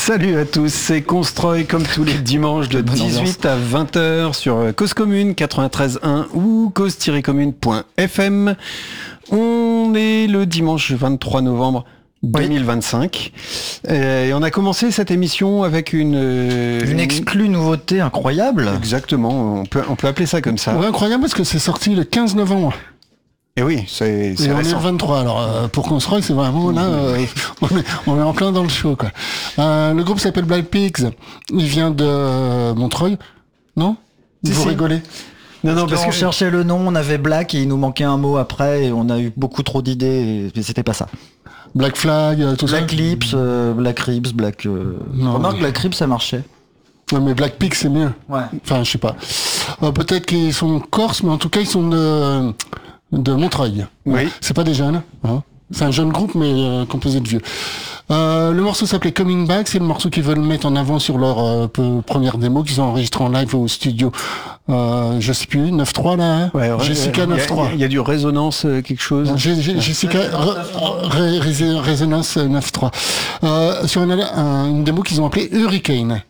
Salut à tous, c'est Constroy comme tous les dimanches de 18 à 20h sur Cause Commune 93.1 ou cause-commune.fm. On est le dimanche 23 novembre 2025 et on a commencé cette émission avec une exclue nouveauté incroyable. Exactement, on peut appeler ça comme ça. Ouais, incroyable parce que c'est sorti le 15 novembre. Et oui, c'est on est le 23, alors pour Constroy, c'est vraiment là, on est en plein dans le show, quoi. Le groupe s'appelle Black Pigs, il vient de Montreuil, non? Vous rigolez? Non, parce qu'on cherchait le nom, on avait Black et il nous manquait un mot après et on a eu beaucoup trop d'idées, mais c'était pas ça. Black Flag, tout Black ça. Lips, Black Ribs, Black... Remarque, Black Ribs, ça marchait. Ouais, mais Black Pigs, c'est mieux. Ouais. Enfin, je sais pas. Peut-être qu'ils sont corses, mais en tout cas, ils sont de Montreuil. Oui. C'est pas des jeunes. Hein. C'est un jeune groupe, mais composé de vieux. Le morceau s'appelait Coming Back. C'est le morceau qu'ils veulent mettre en avant sur leur première démo qu'ils ont enregistré en live au studio. Je sais plus, 9.3 là. Hein ouais, Jessica 9.3. Il y a du résonance quelque chose. Jessica Résonance 9.3. Sur une démo qu'ils ont appelée Hurricane.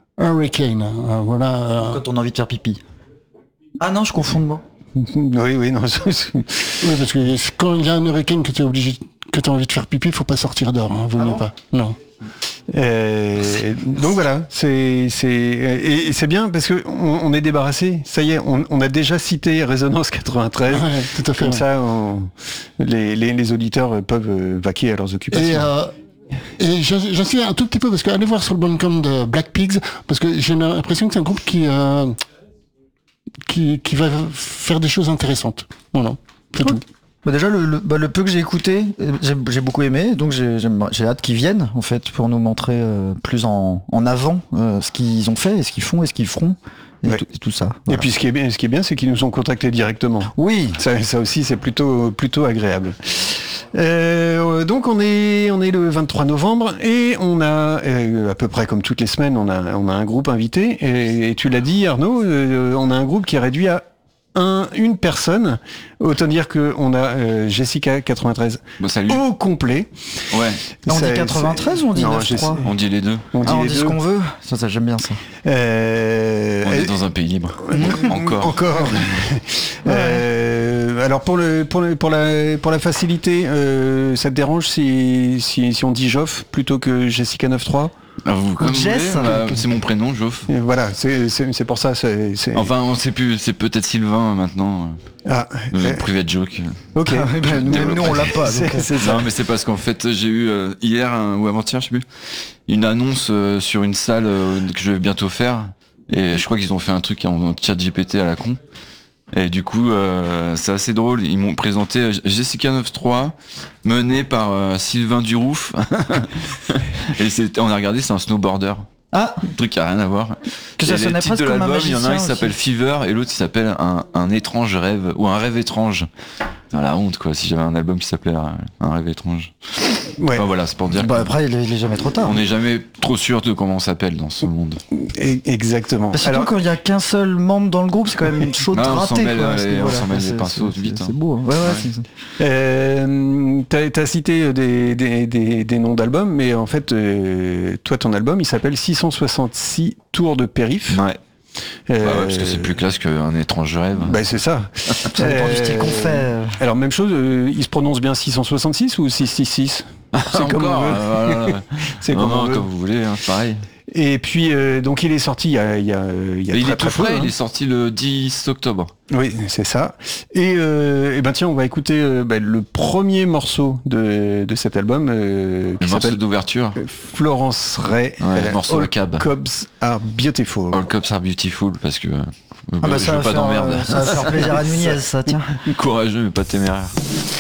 Voilà. Quand on a envie de faire pipi. Ah non, je confonds de mots. Oui, non. Oui, parce que quand il y a un hurricane que tu as envie de faire pipi, il faut pas sortir dehors, hein, vaut mieux pas. Non. Donc voilà, et c'est bien parce que on est débarrassé. Ça y est, on a déjà cité Résonance 93. Ouais, tout à fait. Comme ça, les auditeurs peuvent vaquer à leurs occupations. Et j'insiste un tout petit peu parce que allez voir sur le Bandcamp de Black Pigs parce que j'ai l'impression que c'est un groupe qui va faire des choses intéressantes. Voilà, c'est tout. Bah déjà le peu que j'ai écouté, j'ai beaucoup aimé, donc j'ai hâte qu'ils viennent en fait pour nous montrer plus en avant ce qu'ils ont fait et ce qu'ils font et ce qu'ils feront et tout ça. Voilà. Et puis ce qui est bien, c'est qu'ils nous ont contactés directement. Oui, ça aussi c'est plutôt agréable. Donc on est le 23 novembre et on a à peu près comme toutes les semaines on a un groupe invité et tu l'as dit Arnaud, on a un groupe qui est réduit à une personne. Autant dire que on a Jessica 93 au complet. Ouais. On dit 93 ou on dit 9.3 On dit les deux. On dit ce qu'on veut. Ça j'aime bien ça. On est dans un pays libre. Encore. Alors pour la facilité, ça te dérange si on dit Joff plutôt que Jessica 93? Comme Jess, vous voulez, c'est mon prénom, Joff. Voilà, c'est pour ça. Enfin, on sait plus, c'est peut-être Sylvain maintenant. Private joke. Ok. Même nous on l'a pas. C'est ça. Non, mais c'est parce qu'en fait j'ai eu hier ou avant-hier, je sais plus, une annonce sur une salle que je vais bientôt faire. Et je crois qu'ils ont fait un truc en chat GPT à la con. Et du coup, c'est assez drôle. Ils m'ont présenté Jessica 93, menée par Sylvain Durouf. Et on a regardé, c'est un snowboarder. Ah, un truc qui a rien à voir. Que ça sonnait presque comme un magicien. Il y en a un qui s'appelle Fever et l'autre qui s'appelle un étrange rêve ou un rêve étrange. Enfin, la honte quoi, si j'avais un album qui s'appelait un rêve étrange. Ouais. Enfin, voilà, c'est pour dire. Après, il est jamais trop tard. On n'est jamais trop sûr de comment on s'appelle dans ce monde. Exactement. Parce que surtout quand il y a qu'un seul membre dans le groupe, c'est quand même une chose de rater. On s'en mêle les pinceaux vite. C'est beau. Hein. T'as cité des noms d'albums, mais en fait, toi, ton album, il s'appelle 666 Tours de Périph'. Ouais. Parce que c'est plus classe qu'un étrange rêve. Bah c'est ça. Ça dépend du style qu'on fait. Alors même chose, il se prononce bien 666 ou 666? C'est comme on veut. C'est comme vous voulez, hein, pareil. Et puis donc il est sorti il y a il est tout frais, hein. Il est sorti le 10 octobre. Oui, c'est ça. Et ben tiens, on va écouter le premier morceau de cet album le morceau d'ouverture. Florence Ray. Le morceau All Cab. Cubs Are Beautiful. All Cubs Are Beautiful parce que ça je veux pas d'emmerde. Ça va faire plaisir à Nunez, ça tiens. Courageux mais pas téméraire.